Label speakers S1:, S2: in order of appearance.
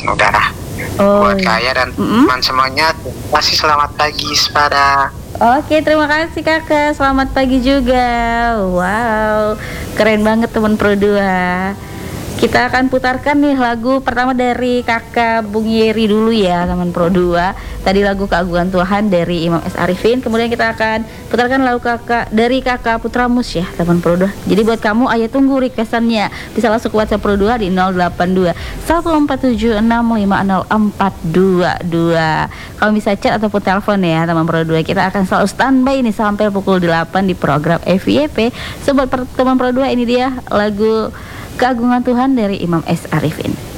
S1: udara.
S2: Oh,
S1: Buat Kaya dan teman semuanya, terima kasih, selamat pagi Spada.
S2: Oke, terima kasih kakak. Selamat pagi juga. Wow, keren banget teman Pro 2. Kita akan putarkan nih lagu pertama dari kakak Bung Yeri dulu ya teman Pro 2. Tadi lagu Keagungan Tuhan dari Imam S. Arifin. Kemudian kita akan putarkan lagu kakak dari kakak Putra Mus ya teman Pro 2. Jadi buat kamu ayo tunggu requestannya. Bisa langsung ke WhatsApp Pro 2 di 082 14765064222. Kamu bisa chat ataupun telepon ya teman Pro 2. Kita akan selalu standby nih sampai pukul 8 di program FYP. Sobat teman Pro 2, ini dia lagu Keagungan Tuhan dari Imam S. Arifin.